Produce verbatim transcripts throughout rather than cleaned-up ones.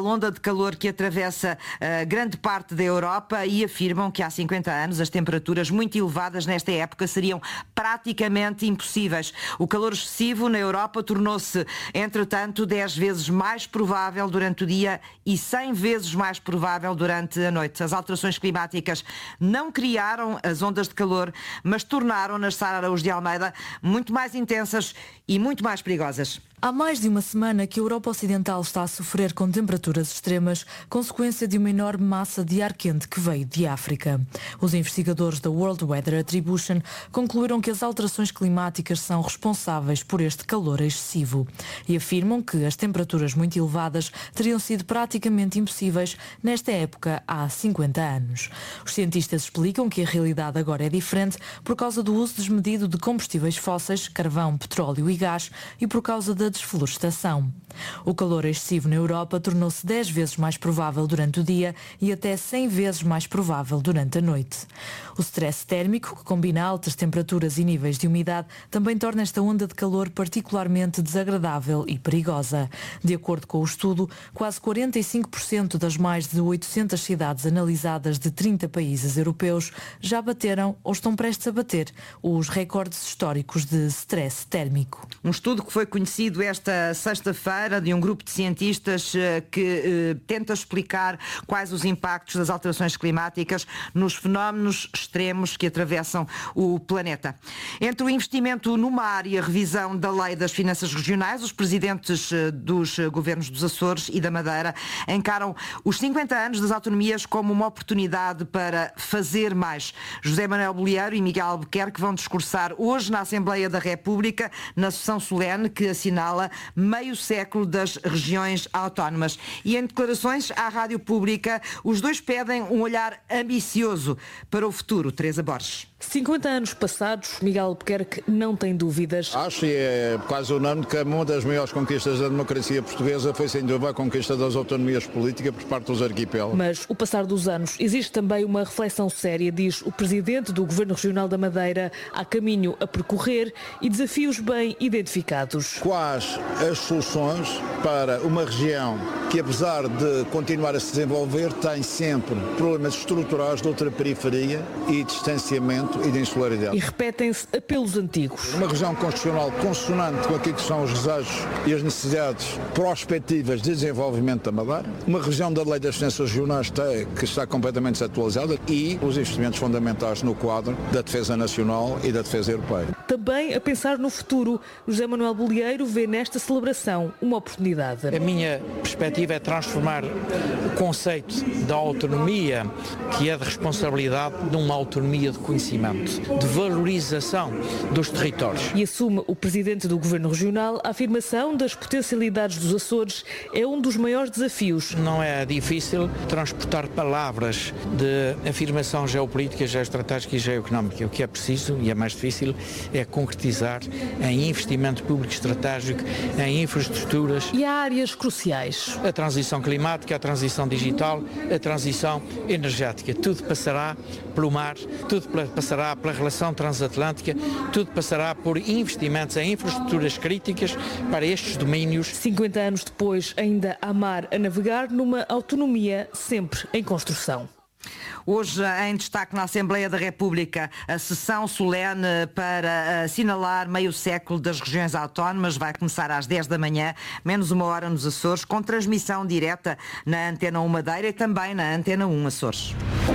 Onda de calor que atravessa uh, grande parte da Europa e afirmam que há cinquenta anos as temperaturas muito elevadas nesta época seriam praticamente impossíveis. O calor excessivo na Europa tornou-se, entretanto, dez vezes mais provável durante o dia e cem vezes mais provável durante a noite. As alterações climáticas não criaram as ondas de calor, mas tornaram-nas, Sara Araújo de Almeida, muito mais intensas e muito mais perigosas. Há mais de uma semana que a Europa Ocidental está a sofrer com temperaturas extremas, consequência de uma enorme massa de ar quente que veio de África. Os investigadores da World Weather Attribution concluíram que as alterações climáticas são responsáveis por este calor excessivo e afirmam que as temperaturas muito elevadas teriam sido praticamente impossíveis nesta época há cinquenta anos. Os cientistas explicam que a realidade agora é diferente por causa do uso desmedido de combustíveis fósseis, carvão, petróleo e gás e por causa da desflorestação. O calor excessivo na Europa tornou-se dez vezes mais provável durante o dia e até cem vezes mais provável durante a noite. O stress térmico, que combina altas temperaturas e níveis de umidade, também torna esta onda de calor particularmente desagradável e perigosa. De acordo com o estudo, quase quarenta e cinco por cento das mais de oitocentas cidades analisadas de trinta países europeus já bateram ou estão prestes a bater os recordes históricos de stress térmico. Um estudo que foi conhecido esta sexta-feira de um grupo de cientistas que eh, tenta explicar quais os impactos das alterações climáticas nos fenómenos extremos que atravessam o planeta. Entre o investimento no mar e a revisão da Lei das Finanças Regionais, os presidentes dos governos dos Açores e da Madeira encaram os cinquenta anos das autonomias como uma oportunidade para fazer mais. José Manuel Bolieiro e Miguel Albuquerque vão discursar hoje na Assembleia da República, na sessão solene que assinala meio século das regiões autónomas. E em declarações à Rádio Pública, os dois pedem um olhar ambicioso para o futuro. Teresa Borges. cinquenta anos passados, Miguel Albuquerque não tem dúvidas. Acho, e é quase unânime, que uma das maiores conquistas da democracia portuguesa foi, sem dúvida, a conquista das autonomias políticas por parte dos arquipélagos. Mas o passar dos anos existe também uma reflexão séria, diz o presidente do Governo Regional da Madeira. Há caminho a percorrer e desafios bem identificados. Quais as soluções para uma região que, apesar de continuar a se desenvolver, tem sempre problemas estruturais de ultraperiferia e distanciamento e de insularidade. E repetem-se apelos antigos. Uma região constitucional consonante com aquilo que são os desejos e as necessidades prospectivas de desenvolvimento da Madeira. Uma região da Lei das Finanças Regionais que está completamente desatualizada e os investimentos fundamentais no quadro da defesa nacional e da defesa europeia. Também a pensar no futuro, José Manuel Bolieiro vê nesta celebração uma oportunidade. A minha perspectiva é transformar o conceito da autonomia, que é de responsabilidade, numa autonomia de conhecimento, de valorização dos territórios. E assume o presidente do Governo Regional a afirmação das potencialidades dos Açores é um dos maiores desafios. Não é difícil transportar palavras de afirmação geopolítica, geoestratégica e geoeconómica. O que é preciso, e é mais difícil, é concretizar em investimento público estratégico, em infraestruturas. E há áreas cruciais. A transição climática, a transição digital, a transição energética. Tudo passará pelo mar, tudo passará pela relação transatlântica, tudo passará por investimentos em infraestruturas críticas para estes domínios. cinquenta anos depois, ainda há mar a navegar numa autonomia sempre em construção. Hoje, em destaque na Assembleia da República, a sessão solene para assinalar meio século das regiões autónomas vai começar às dez da manhã, menos uma hora nos Açores, com transmissão direta na Antena um Madeira e também na Antena um Açores.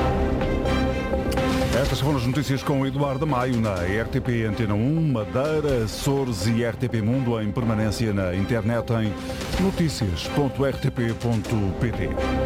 Estas foram as notícias com o Eduardo Maio na R T P Antena um, Madeira, Açores e R T P Mundo em permanência na internet em notícias ponto r t p ponto p t.